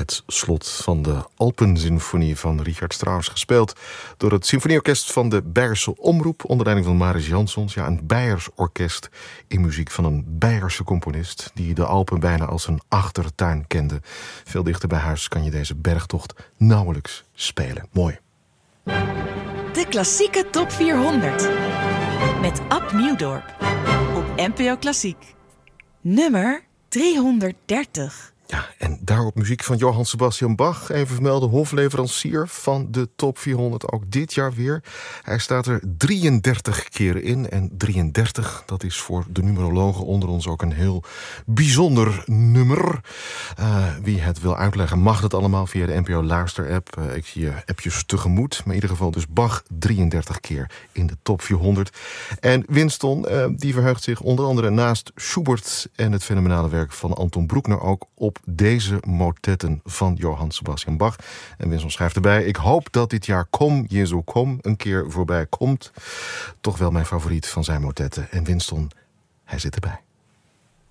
Het slot van de Alpensinfonie van Richard Strauss, gespeeld door het Symfonieorkest van de Beierse Omroep onder leiding van Mariss Jansons. Ja, een Beiers orkest in muziek van een Beierse componist die de Alpen bijna als een achtertuin kende. Veel dichter bij huis kan je deze bergtocht nauwelijks spelen. Mooi. De klassieke top 400 met Ab Nieuwdorp op NPO Klassiek. Nummer 330. Ja, en daarop muziek van Johann Sebastian Bach. Even vermelden, hofleverancier van de top 400. Ook dit jaar weer. Hij staat er 33 keer in. En 33, dat is voor de numerologen onder ons ook een heel bijzonder nummer. Wie het wil uitleggen, mag het allemaal via de NPO Luister-app. Ik zie je appjes tegemoet. Maar in ieder geval dus Bach 33 keer in de top 400. En Winston, die verheugt zich onder andere naast Schubert en het fenomenale werk van Anton Bruckner ook op deze motetten van Johann Sebastian Bach. En Winston schrijft erbij: ik hoop dat dit jaar Kom, Jezu, Kom een keer voorbij komt. Toch wel mijn favoriet van zijn motetten. En Winston, hij zit erbij.